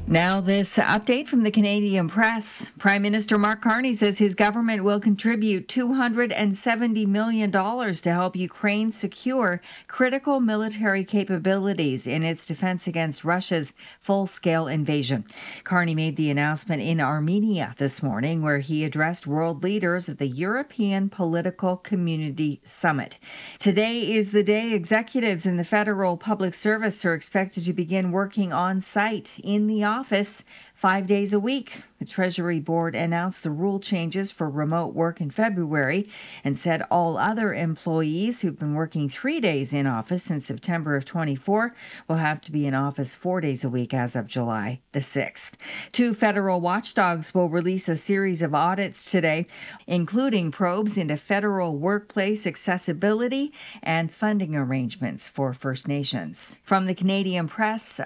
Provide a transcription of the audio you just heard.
Now, this update from the Canadian Press. Prime Minister Mark Carney says his government will contribute $270 million to help Ukraine secure critical military capabilities in its defense against Russia's full-scale invasion. Carney made the announcement in Armenia this morning, where he addressed world leaders at the European Political Community Summit. Today is the day executives in the federal public service are expected to begin working on site in the office 5 days a week. The Treasury Board announced the rule changes for remote work in February and said all other employees who've been working 3 days in office since September of 24 will have to be in office 4 days a week as of July the 6th. 2 federal watchdogs will release a series of audits today, including probes into federal workplace accessibility and funding arrangements for First Nations. From the Canadian Press,